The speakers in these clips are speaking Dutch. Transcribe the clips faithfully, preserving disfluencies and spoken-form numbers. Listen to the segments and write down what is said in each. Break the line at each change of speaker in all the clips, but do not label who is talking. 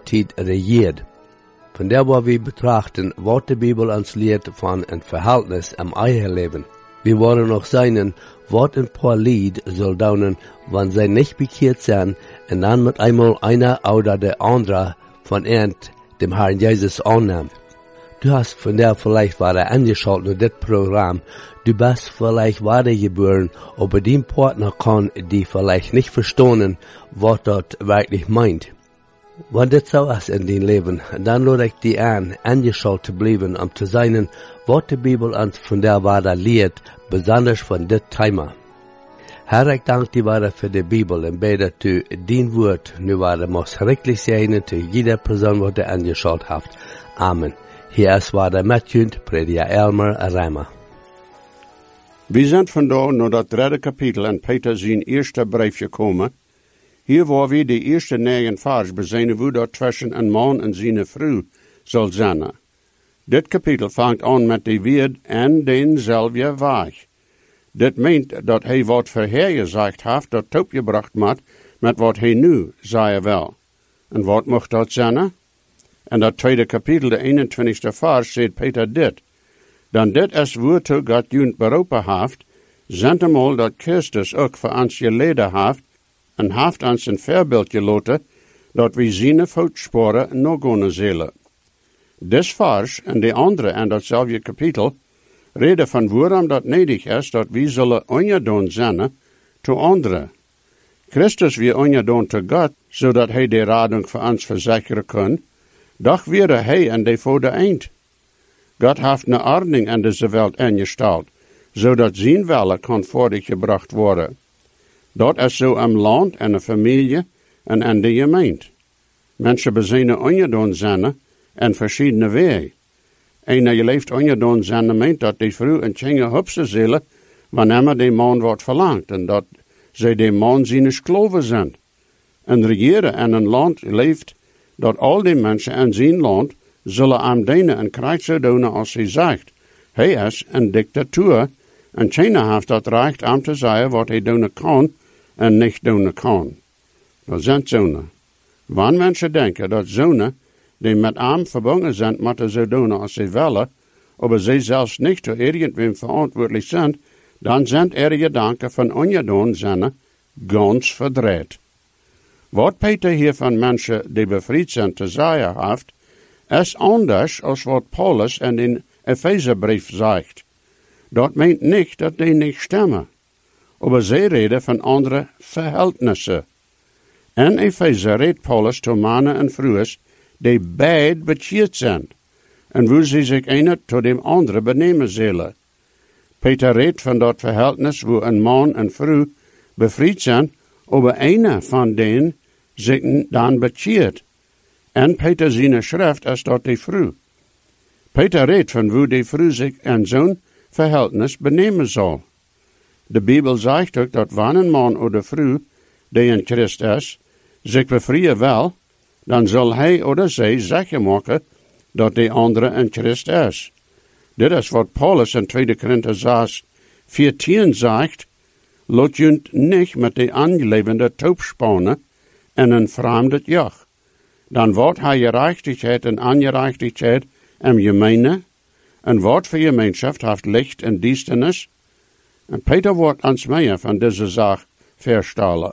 Zeit regiert. Von der wo wir betrachten, was die Bibel uns lehrt von ein Verhältnis im eigenen Leben. Wir wollen noch sehen, was ein paar Lied soll daunen, wenn sie nicht bekehrt sind, und dann mit einmal einer oder der andere von ihnen dem Herrn Jesus annimmt. Du hast von der vielleicht weiter angeschaut in das Programm. Du bist vielleicht weitergeboren, aber dein Partner kann die vielleicht nicht verstehen, was dort wirklich meint. Wenn das so ist in dein Leben, dann lade ich dich an, angeschaut zu bleiben, um zu sehen, was die Bibel uns von der weiter lehrt, besonders von das Thema. Herr, ich danke dir weiter für die Bibel und bete, dass du dein Wort nu weiter muss richtig segnen zu jeder Person, die du angeschaut hast. Amen. Hier ist weiter Matthünd, Prediger Elmer Reimer.
Wir sind vandaag naar dat derde kapitel in Peter zijn eerste brief gekomen. Hier waar we de eerste negen vers bezien hoe dat tussen een man en zijn vrouw zal zijn. Dit kapitel vangt aan met de woord en denzelfde weg. Dit meent dat hij wat voorhergezegd heeft dat opgebracht wordt met wat hij nu zei wel. En wat mocht dat zijn? En dat tweede kapitel, de eenentwintigste vers, zegt Peter dit. Dan dit is waartoe God junt beroepen heeft, zijn eenmaal dat Christus ook voor ons geleden heeft, en heeft ons een voorbeeld gelaten, dat we zijn voetsporen nog gaan zullen. Dit vers en de andere en datzelfde kapitel reden van waarom dat nodig is dat we zullen ongedaan zijn te anderen. Christus weer ongedaan te God, zodat hij de rading voor ons verzekeren kan, doch wäre hij en de voor de eind. God heeft een ordning in deze wereld ingesteld, zodat zijn wille kan voortgebracht worden. Dat is zo in land en een familie en in de gemeente. Mensen bezinnen ongedaan zijn en verschillende wegen. En je leeft ongedaan zijn meent dat die vrouw een tjenge hupse zullen, wanneer die man wordt verlangt, en dat zij die man zijn skloven zijn. En regeren in een land leeft dat al die mensen in zijn land zullen aan dienen en krijgt zo doen als hij zegt. Hij is een dictatuur en China heeft dat recht om te zeggen wat hij doen kan en niet doen kan. Dat zijn zonen. Wanneer mensen denken dat zonen die met hem verbonden zijn moeten zo doen als ze willen, maar zij zelfs niet door irgendwem verantwoordelijk zijn, dan zijn er gedanken van ongedaan zijn gans verdreed. Wat Peter hier van mensen die bevrijd zijn te zeggen heeft, is anders als wat Paulus in de Epheserbrief zegt. Dat meent niet dat die niet stemmen, maar zij reden van andere verhältnissen. In Epheser redt Paulus tot mannen en vrouwen die beid bekeerd zijn, en hoe ze zich een tot de andere benemen zullen. Peter redt van dat verhältnis waar een man en vrouw bevrijd zijn, maar een van hen zich dan bekeert. En Peter zijn schrift is dat die vrouw. Peter redt van hoe die vrouw zich in zo'n verhältnis benemen zal. De Bijbel zegt ook dat wanneer een man of de vrouw die in Christ is, zich bevrijen wil, dan zal hij of zij zeker maken dat de andere in Christ is. Dit is wat Paulus in tweede Korinther zes veertien zegt, laat je niet met de aangelevende toopspannen en een vreemde joch. Dan wordt hij gerechtigheid en ongerechtigheid in gemeene, en wat voor gemeenschap heeft licht en duisternis. En Peter wordt ons meer van deze zaak verstellen.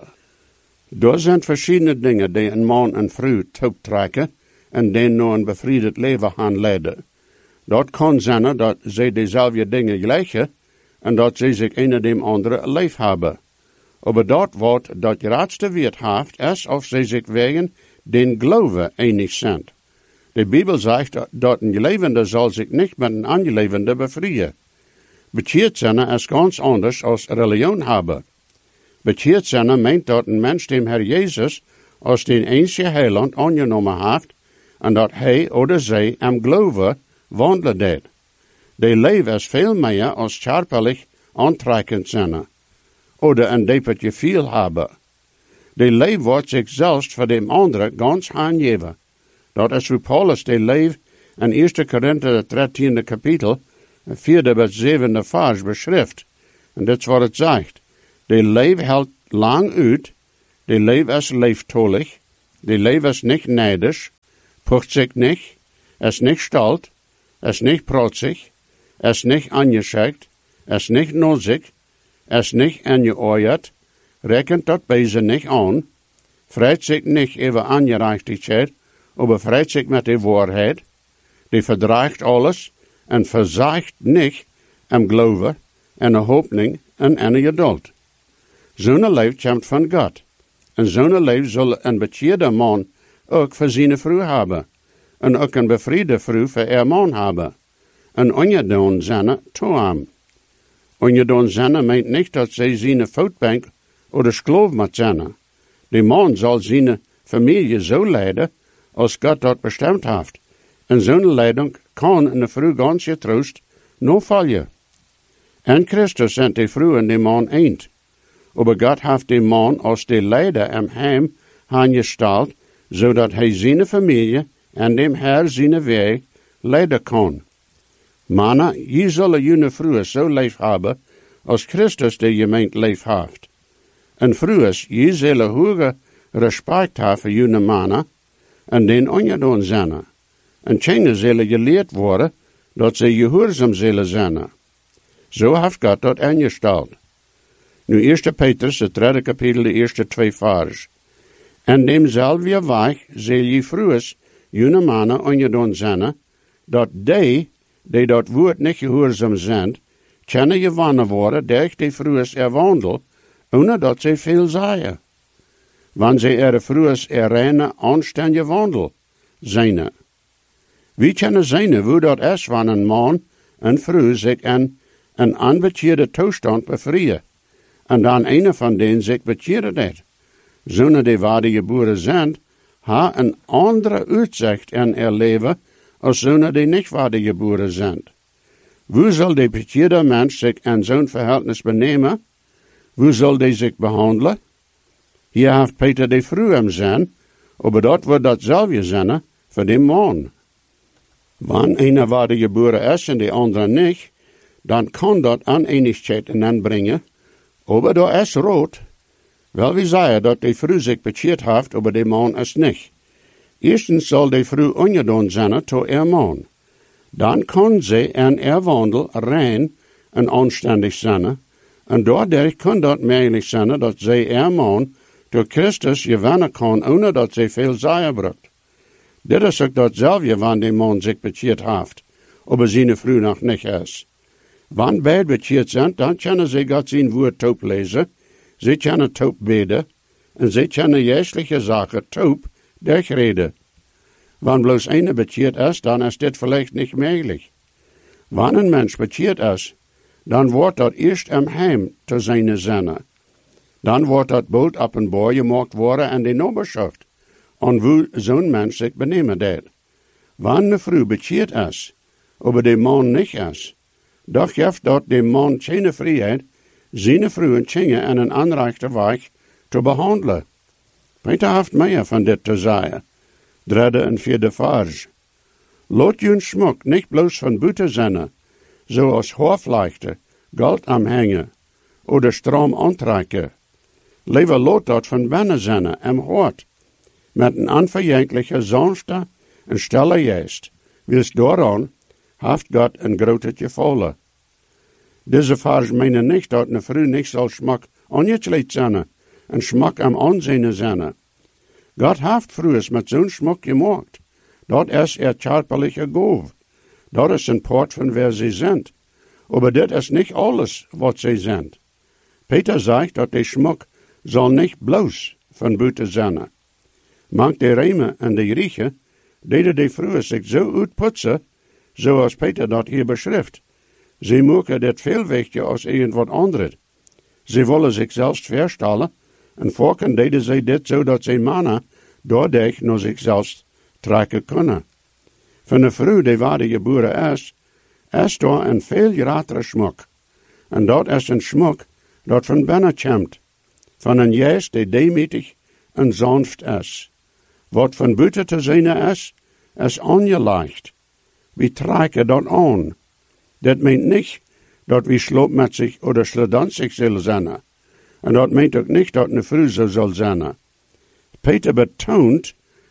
Er zijn verschillende dingen die een man en vrouw toeptrekken en die naar een bevrijd leven gaan leiden. Dat kan zijn dat zij dezelfde dingen gelijken en dat zij zich een of de andere lief hebben. Maar dat wat dat grootste woord heeft, is of zij zich wegen den geloven enig zijn. De Bijbel zegt dat een gelevende zal zich niet met een ongelevende bevrijen. Bekeerd zijn is ganz anders als religion hebben. Bekeerd zijn meent dat een mens dem Herr Jezus als den enige heiland aangenomen heeft en dat hij of zij hem geloven wandelen deed. De leven is veel meer als scherpelijk aantrekkend zijn, of een dieper gevoel hebben. De leven wordt zichzelf voor de andere ganz aangeven. Dat is hoe Paulus de leven in eerste Korinther dertiende kapitel, vierde tot zevende vers beschrijft. En dit is wat het zegt. De leven houdt lang uit, de leven is lieftolig, de leven is niet neidisch, pucht zich nicht, is nicht stolz, is nicht protzig, is nicht angeschickt, is nicht nozig, is nicht angeoiert, rekent dat Böse nicht an, freut sich nicht über Angerechtigkeit, aber freut sich mit der Wahrheit, die verdraagt alles en verzagt nicht am Glauben en de Hoffnung en een geduld. Zo'n leven komt van God. En zo'n leven zal een bekeerde man ook voor zijn vrouw hebben. En ook een bevriende vrouw voor haar man hebben. En ongedaan zijn toe hem. Ongedaan zijn meint niet dat zij zijn voetbank of slaaf moet zijn. De man zal zijn familie zo leiden als God dat bestemd heeft. En zo'n leiding kan een vrouw ganz getroost nog vallen. En Christus zendt de vrouw en de man eend. Aber God heeft de man als de leider am heim aangesteld, zodat hij zijn familie en dem Herr zijn weg leiden kan. Mannen, je zullen jullie vrouwen zo lief hebben, als Christus de gemeente lief heeft. En vrouwen, je zullen hoge respect hebben voor jullie mannen, en den ongedaan zijn. En kinderen zullen geleerd worden, dat ze gehoorzaam zullen zijn. Zo heeft God dat aangesteld. Nu eerste Petrus, het derde kapitel, de eerste twee vers. En demzelfde weg zal je vrouwen, jullie mannen ongedaan zijn, dat die, die dat woord niet gehoorzaam zijn, kunnen gewonnen worden door die vrouwen er wandel, ohne dat zij veel zeggen. Wanneer zij er vrouwen er reine, aanständige wandel zijn. Wie kunnen zijn hoe dat is wanneer een man en vrouw zich in een onbekeerde toestand bevrijen, en dan een van denen zich bekeren deed. Zonen die wedergeboren zijn, ha een andere uitzicht in haar leven als zonen die niet wedergeboren zijn. Hoe zal de bekeerde mens zich in zo'n verhältnis benemen? Hoe zal die zich behandelen? Hier heeft Peter de vrouw hem zijn, maar dat wordt datzelfde zijn voor de man. Wanneer een wedergeboren is en de andere niet, dan kan dat oneenigheid inbrengen, aber dat is rood. Wel, we zeggen dat de vrouw zich bekeerd heeft, aber de man is niet. Eerstens zal de vrouw ongedaan zijn tot haar man. Dan kan ze in haar wandel rein en aanständig zijn, en daardoor kan dat mogelijk zijn dat ze haar man door Christus gewinnen kan, ohne dat ze veel zeggen brukt. Dit is ook datzelfde wanneer de man zich bekeerd heeft, aber zijn vrouw nog niet is. Wanneer beide bekeerd zijn, dan kunnen ze God zijn woord taub lezen, ze kunnen taub bidden, en ze kunnen geestelijke zaken taub durchreden. Wanneer bloos een bekeerd is, dan is dit vielleicht niet mogelijk. Wanneer een mens bekeerd is, dan wordt dat eerst im heim te zijn zinnen. Dan wordt dat bald openbaar gemaakt worden aan de nabberschaft, en hoe zo'n mens zich benemen deed. Wanneer een vrouw bekeerd is, aber de man niet is, doch geeft dat de man geen vrijheid, zijn vrouw en kinderen in een aanrechte weg te behandelen. Peter heeft meer van dit te zeggen. Derde en vierde vers. Laat jullie smok niet bloos van buiten zijn, zoals hoofdleichten, goud aanhangen, of stram aantrekken. Liever laat dat van binnen zijn en hart, met een onverjankelijke, zonste en stille geest, wils daaraan heeft God een grote gevallen. Deze vers menen niet dat een vrouw niet zal smak ongekleed zijn en smak am aanzien zijn. God heeft vrouwen met zo'n smak gemaakt. Dat is er körperliche goof. Dat is een part van waar ze zijn. Maar dit is niet alles wat ze zijn. Peter zegt dat de smak zal niet bloos van buiten zijn. Mank de Remen en de Griechen deden de vrouwen zich zo uitputsen, zoals Peter dat hier beschrijft. Ze maken dit veel wichtiger als een wat andere. Ze willen zichzelf verstellen, en voorken deden ze dit zodat ze mannen doordat naar zichzelf trekken kunnen. Van de vrouw die wedergeboren is, is daar een veel grotere smak. En dat is een smak dat van binnen komt. Van een geest die demütig en sanft is. Wat van buiten te zien is, is ongeleicht. We trekken dat aan. Dat meent niet dat we sloopmetsig of sledansig zullen zijn. En dat meent ook niet dat een vrouw zo zal zijn. Peter betoont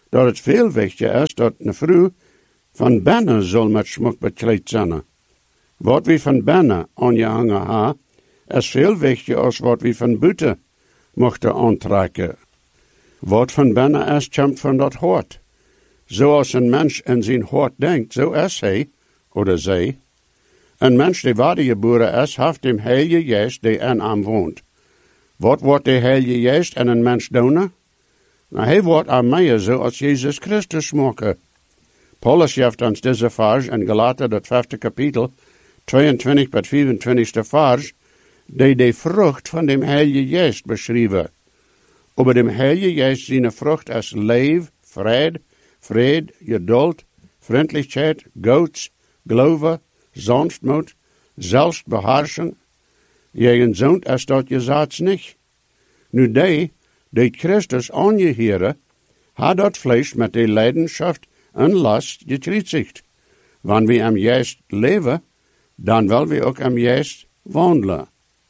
dat het veel wichtiger is dat een vrouw van binnen zal met schmuck bekleed zijn. Wat we van binnen aangehangen ha, is veel wichtiger als wat we van buiten mochten aantrekken. Wat van binnen is, komt van dat hart. Zoals een mens in zijn hart denkt, zo is hij, oder zij. Een mens die wedergeboren is, heeft dem Heilige Geest die in hem woont. Wat wordt de Heilige Geest in een mens doen? Nou, hij wordt aan mij zoals Jezus Christus smaken. Paulus geeft ons deze vers in Galaten, dat vijfde kapitel, tweeëntwintig tot vierentwintigste vers, die de vrucht van dem Heilige Geest beschrijven. Over dem Heilige Geest zijn vrucht is leef, vrede, vrede, geduld, vriendelijkheid, goeds, geloof, sanftmoed, zelfbeheersing. Jegen zo'n is dat je zaats niet. Nu die, die Christus aangeheeren, had dat vlees met de leidenschaft en last gekriezigt. Wanneer we am Geest leven, dan wil we ook am Geest wandelen.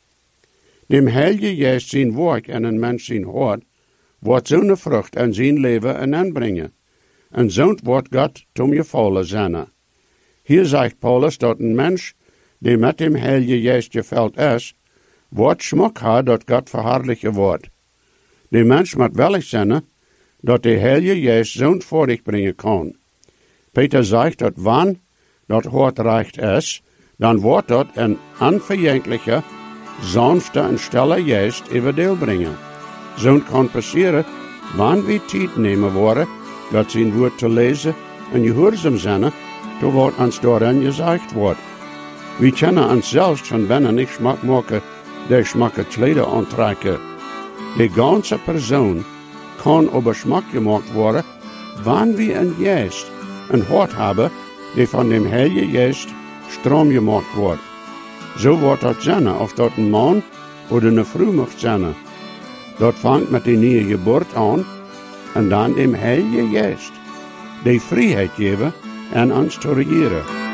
Dem Heilige Geest zijn werk en een mens zijn hart, wordt zo'n vrucht in zijn leven en aanbrengen. En zo'n wordt God tom je vallen zijn. Hier zegt Paulus dat een mens, die met dem Heilige Geest gevuld is, wordt schmuck had dat God verherrlichen wordt. De mens moet willig zijn, dat de Heilige Geest zo'n vorig brengen kan. Peter zegt dat wanneer dat hart recht is, dan wordt dat een onverjängliche, sanfte en stille Geest everdeel brengen. Zo'n kan passeren, wanneer we tijd nemen worden, dat zijn woord te lezen en gehoorzaam zijn, to wat ons daarin gezegd wordt. We kunnen ons zelfs van binnen niet smak maken, die smakke kleden aantrekken. De ganze persoon kan op smak gemaakt worden, wanneer we een geest, een hart hebben, die van dem Heilige Geest stroom gemaakt wordt. Zo wordt dat zijn, of dat een man of een vrouw mag zijn. Dat vangt met de nieuwe geboorte aan, en dan dem Heilige Geest, die vrijheid geven en ons te regeren.